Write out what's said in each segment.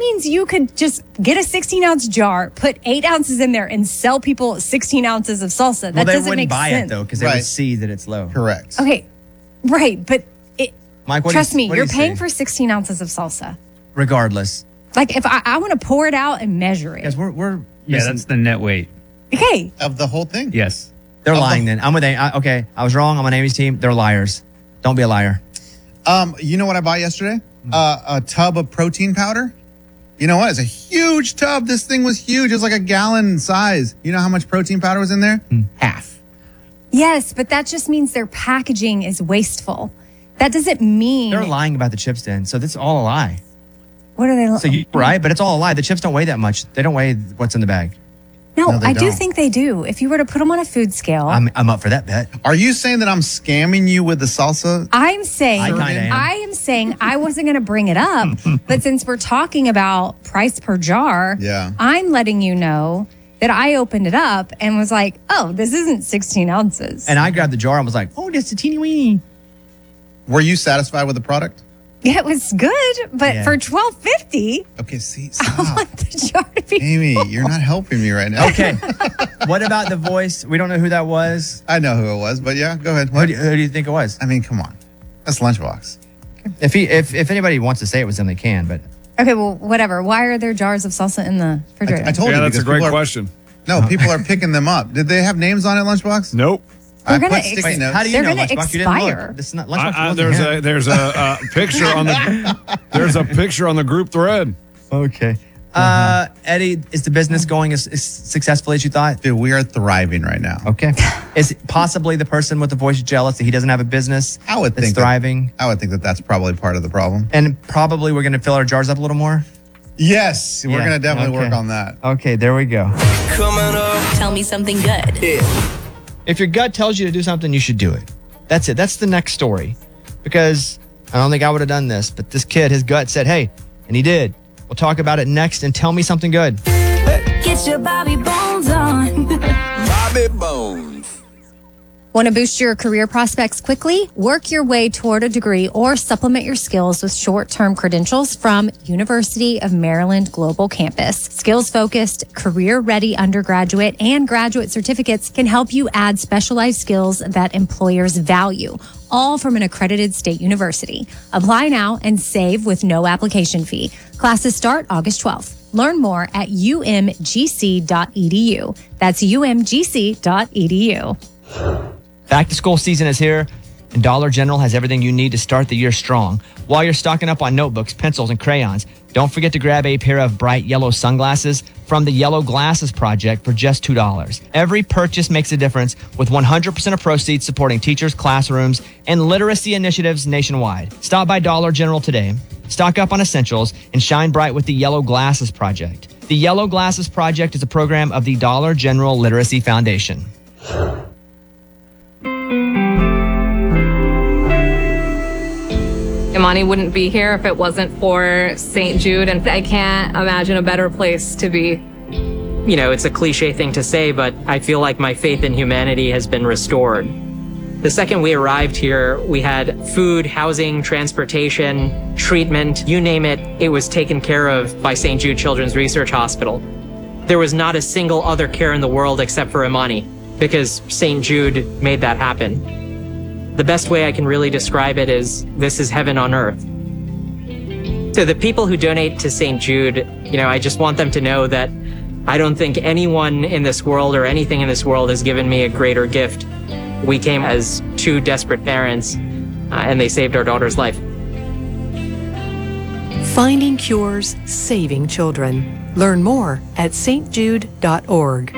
means you could just get a 16-ounce jar, put 8 ounces in there, and sell people 16 ounces of salsa. That doesn't make sense. Well, they wouldn't buy it, though, because they would see that it's low. Correct. Okay, right, but Mike, trust me, you're paying for 16 ounces of salsa. Regardless. Like, if I want to pour it out and measure it. Because we're that's the net weight. Okay. Of the whole thing? Yes. They're lying then. I'm with okay, I was wrong. I'm on Amy's team. They're liars. Don't be a liar. You know what I bought yesterday? A tub of protein powder. You know what? It's a huge tub. This thing was huge. It was like a gallon size. You know how much protein powder was in there? Half. Yes, but that just means their packaging is wasteful. That doesn't mean... They're lying about the chips then. So this is all a lie. What are they... So you're right, but it's all a lie. The chips don't weigh that much. They don't weigh what's in the bag. No, I do think they do. If you were to put them on a food scale... I'm up for that bet. Are you saying that I'm scamming you with the salsa? I'm saying... I am saying I wasn't going to bring it up, but since we're talking about price per jar, I'm letting you know that I opened it up and was like, oh, this isn't 16 ounces. And I grabbed the jar and was like, oh, that's a teeny weeny. Were you satisfied with the product? Yeah, it was good, but for $12.50. Okay, see, I want the jar to be Amy, full. you're not helping me right now. Okay. What about the voice? We don't know who that was. I know who it was, but yeah, go ahead. Who do you think it was? I mean, come on. That's Lunchbox. If anybody wants to say it was him, they can, but... Okay, well, whatever. Why are there jars of salsa in the refrigerator? I told you. That's a great question. No, people are picking them up. Did they have names on it, Lunchbox? Nope. They're I gonna put sticky notes. How do you They're know, gonna Lunchbox? You didn't expire. look. This is not Lunchbox. There's a picture on the group thread. Okay. Eddie, is the business going as successfully as you thought? Dude, we are thriving right now. Okay. Is possibly the person with the voice jealous that he doesn't have a business I would that's think thriving? I would think that that's probably part of the problem. And probably we're going to fill our jars up a little more? Yes, we're Yeah, going to definitely okay. work on that. Okay, there we go. Tell me something good. If your gut tells you to do something, you should do it. That's it. That's the next story. Because I don't think I would have done this, but this kid, his gut said, hey, and he did. We'll talk about it next and tell me something good. Get your Bobby Bones on. Bobby Bones. Want to boost your career prospects quickly? Work your way toward a degree or supplement your skills with short-term credentials from University of Maryland Global Campus. Skills-focused, career-ready undergraduate and graduate certificates can help you add specialized skills that employers value, all from an accredited state university. Apply now and save with no application fee. Classes start August 12th. Learn more at umgc.edu. That's umgc.edu. Back to school season is here, and Dollar General has everything you need to start the year strong. While you're stocking up on notebooks, pencils, and crayons, don't forget to grab a pair of bright yellow sunglasses from the Yellow Glasses Project for just $2. Every purchase makes a difference, with 100% of proceeds supporting teachers, classrooms, and literacy initiatives nationwide. Stop by Dollar General today, stock up on essentials, and shine bright with the Yellow Glasses Project. The Yellow Glasses Project is a program of the Dollar General Literacy Foundation. Imani wouldn't be here if it wasn't for St. Jude, and I can't imagine a better place to be. You know, it's a cliche thing to say, but I feel like my faith in humanity has been restored. The second we arrived here, we had food, housing, transportation, treatment, you name it, it was taken care of by St. Jude Children's Research Hospital. There was not a single other care in the world except for Imani, because St. Jude made that happen. The best way I can really describe it is, this is heaven on earth. To the people who donate to St. Jude, you know, I just want them to know that I don't think anyone in this world or anything in this world has given me a greater gift. We came as two desperate parents, and they saved our daughter's life. Finding cures, saving children. Learn more at stjude.org.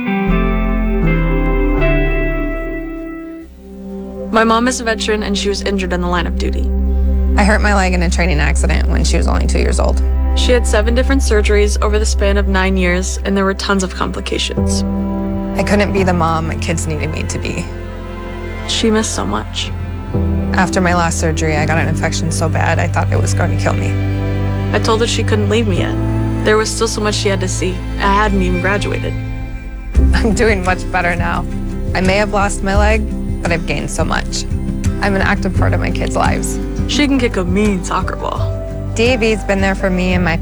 My mom is a veteran and she was injured in the line of duty. I hurt my leg in a training accident when she was only 2 years old. She had 7 different surgeries over the span of 9 years, and there were tons of complications. I couldn't be the mom my kids needed me to be. She missed so much. After my last surgery, I got an infection so bad I thought it was going to kill me. I told her she couldn't leave me yet. There was still so much she had to see. I hadn't even graduated. I'm doing much better now. I may have lost my leg, but I've gained so much. I'm an active part of my kids' lives. She can kick a mean soccer ball. DAV's been there for me and my